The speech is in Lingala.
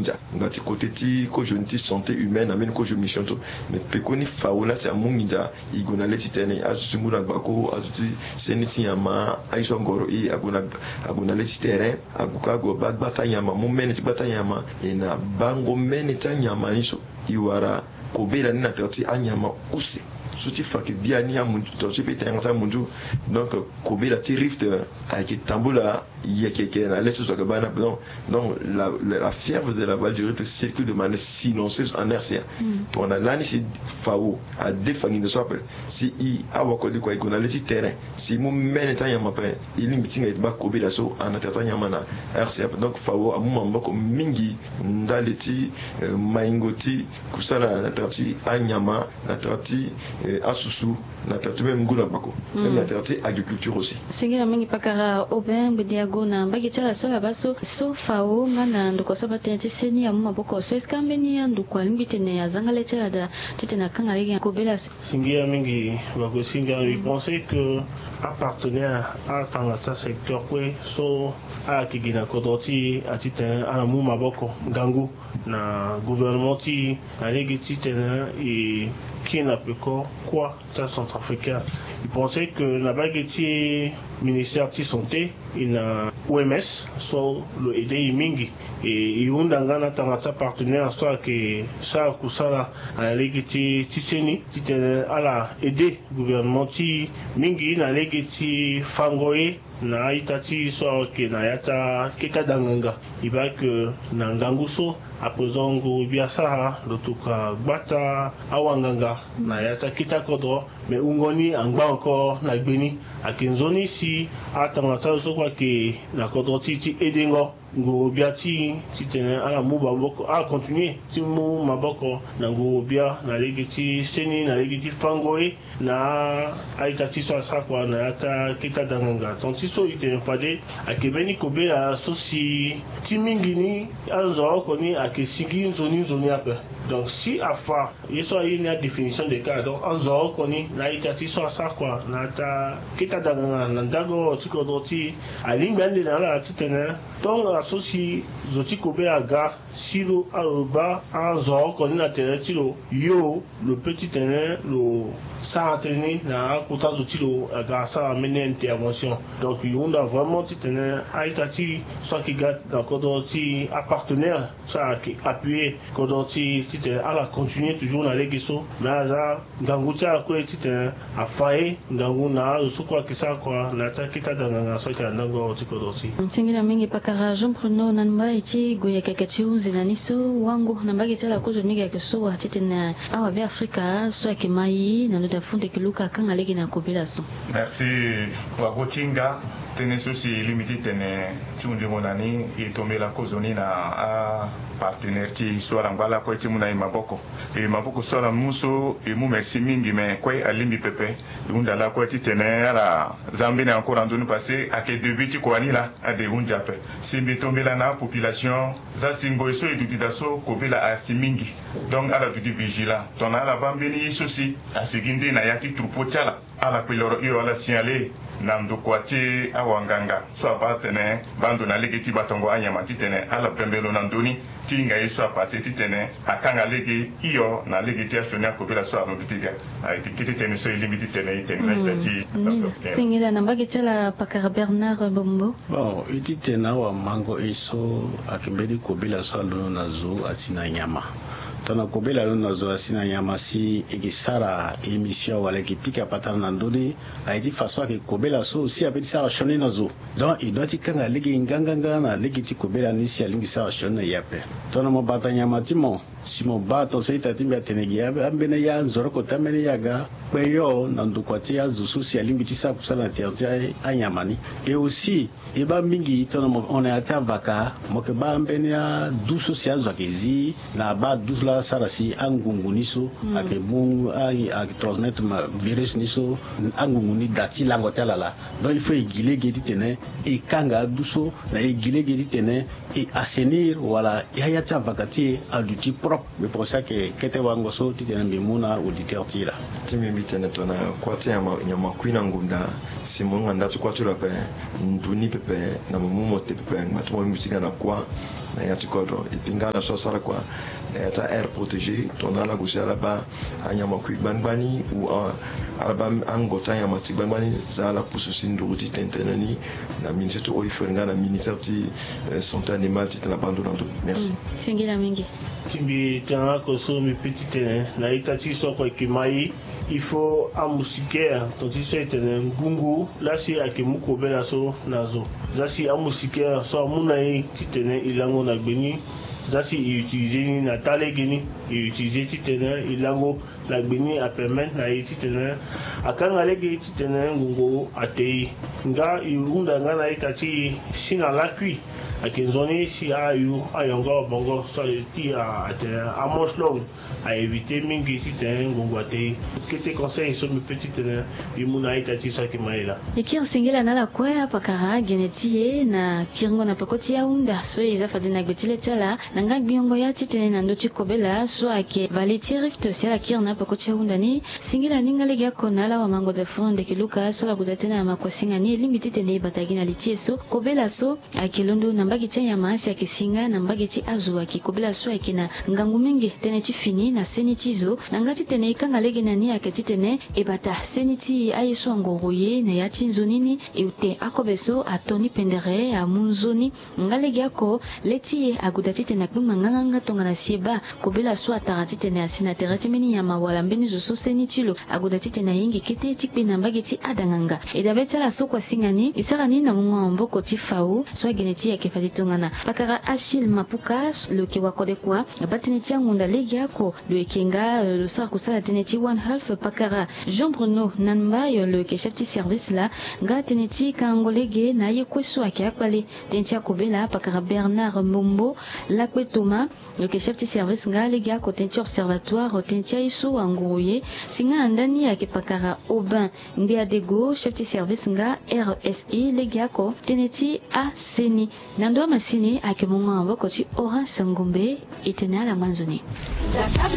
munginja ngati côté ti ko je nti santé humaine amen ko je mission to mais pekoni fauna c'est munginja igona leti tene azungula bako azuti seniti yama aiso ngoro I agona leti terrain agukago bagbata yama mumene tibata yama ina bango mene tanyama iso iwara kobela nina tati anyama use suti faki biani ya mundu to pete ngasa mundu donc kobela ti rift aki tambula yekeke na leso so bana donc la fièvre de la balle du rift circule de manière silencieuse en RCA on a là ni c'est fao a défangir de soit si I awako de quoi ikona leti terrain si mu mene tanya mape ili mitinga itba kobela so en atanya mana RCA donc fao amu mamboko mingi ndaleti maingoti kusala na tati anyama na tati asusu na tati même nguna bako même na tati agriculture aussi singira mingi pakara oben bediagona mbagi chala sola baso so fao ngana ndoko sabate tiseni amu maboko so eskambeni ya ndoko alimbitene ya zangale chala da titena kanga ligi kobela singira mingi bako singira we penser que appartenir à tangata secteur kwe so a kigina kodoti atiten ala mu maboko gangu na gouvernement ti na ligi titena et qui n'a plus quoi centrafricain. Il pensait que la baguette ministère de santé il a OMS so le aider mingi et il undangana tangata partenaire soit que ça kusala à legiti tiseni titene ala aider gouvernement ti mingi na legiti fangoe na itati so que na yata kita danganga iba que na nganguso apozongo biasa lotuka gbata awanganga na yata kita kodro mais ungoni angba encore na gbeni akinzoni si atangata so kwa ke na kodro ti edengo ngo biati titene ala muba boko a continuer ti mu maboko na ngo bia na legiti seni na legiti fangoe na aitati so sa kwa na yata kita danganga tonti so ite fade akebeni kobe la so si ti mingini anzo ko ni akesigi nzoni ape donc si afa yeso ayi na définition de cas donc anzo ko ni na itati so sa kwa na ta kita danganga na ndago ti ko do ti alimbende na la titene donc associé zoti kobe aga silo aroba anzo ko ni na tere ti lo yo le petit terrain le sarteni na kota zoti lo aga sa mener intervention donc on a vraiment titene aitati soit qui garde dans kodoti à partenaire ça qui appuyer kodoti titene à la continuer toujours na legiso mais ça ganguta ko titene a faye nganguna so quoi que ça quoi na ta kita danganga so ka ndango tikodoti mtingina mingi pakara Jean Bruno nanba iti goya kakatiu zinaniso wangu nambagi tala ko joniga keso titene awa bi Afrika so ki mai na ndo funde kiluka kanga legi na kobela so merci wagotinga tene sosi limité tene tiunje monani e tombe la kozoni na a partenaire ti swala ngala ko ti muna maboko e maboko swala muso e mu merci mingi mais ko alimbi pepe unda la ko ti tene ala zambi na encore andonu passé à que début ti ko anila a de unja pe simbi tombe la na population za simbo so e duti daso ko bela a simingi donc ala duti vigilant ton ala bambeni sosi a siginde na yati troupeau tiala ala peloro yo ala signaler nando kwati awanganga so abatene bando na legeti batongo anyama titene ala pembelo nandoni tinga yeso apase titene akanga legi iyo na legeti asonia kobela so anobitiga ay titene so limiti tene itene na tati singila nambagi tala pakara Bernard Bombo bon ititena wa mango eso akembeli kobela so alono nazo asina nyama tana kobela lo nazo asina nyama si ekisara émission wala kipika patana nandoni aidi façon ke kobela so si apeti sara shone nazo donc il doit tikanga legi nganganga na legi ti kobela ni si alingi sara shone yape tana mo bata nyama timo si mo bato so itati mbi atenegi yabe ambene ya nzoro ko tamene yaga kweyo nandu kwati ya zusu si alingi ti sa kusala terti anyamani et aussi e ba mingi tana mo on est à vaka mo ke ba ambene ya dusu si azwa kezi na ba dusu la va sarasi angungu niso ake bu ake transmettre virus niso angungu ni dati lango talala. Donc il faut éguiler gedi tene et kanga duso na éguiler gedi tene et assainir voilà yaya vakati à l'outil propre. Mais pour ça que kete wango so titene bimuna auditeur tira timi mitene tona kwate ya makwina ngunda simonga ndatu kwatu la pe nduni pepe na mumo te pepe matumo musiga na kwa na yati kodro itingana so sara kwa na yata air protégé tona la gusha la ba anya makwi banbani ou alaba angota ya mati banbani za la pususi nduruti tentenani na ministre o iforinga na ministère ti santé animale ti na bandonando. Merci. Singila mingi timbi tanga koso mi petite na itati so kwa kimai il faut amusiker tontiso etene ngungu lasi akimuko bela so nazo zasi amusiker so amuna yi titene ilango na gbeni zasi utiliser na tale geni utiliser titene ilango na gbeni a permettre na yi titene akanga lege titene ngungu atei nga iunda nga na itati sina lakui akenzoni si ayu ayongo bongo so ti a amoslong a éviter mingi titene ngungu atei kete conseil so mi petite imuna itati so kimaila ikir singila na la kwa pakara genetie na kiringo na pakoti ya unda so iza fadina gbetile tala nanga biongo ya titene na ndoti kobela so ake valiti rift so la kirna pakoti ya unda ni singila ninga lega konala wa mango de fonde kiluka so la gudatena na makosinga ni limiti tene batagina litie so kobela so akilondo nambagi tenya maasi akisinga nambagi ti azu akikobela so akina ngangu mingi tene ti fini na seni tizo nangati tene ikanga lege nani aketi tene ebata seniti aiso ngoroye na yati nzonini eute akobeso atoni pendere amunzoni ngalege ako leti agudati tene akuma nganga tonga na sieba kobela so atarati tene asina terati meni nyama wala mbeni zo so senitilo agudati tene yingi kete tikpe nambagi ti adanganga edabeta la so kwa singani isarani na munga mboko ti fau so geneti ya kefati tongana pakara Achille Mapuka le ke wakode kwa batini ti ngunda lege ako le kenga le sar kusala tene ti 1/2 pakara Jean Bruno Nanmba le ke chef de service la nga teneti kangolege na ye kweso ake akwale tentia kobela pakara Bernard Mombo la kwetoma le ke chef de service nga lege ako tentia observatoire tentia iso anguruye singa ndani ake pakara Aubin Ngia Dego chef de service nga RSI lege ako teneti a seni nando masini ake monga mboko ti Oran Sangombe itena la manzoni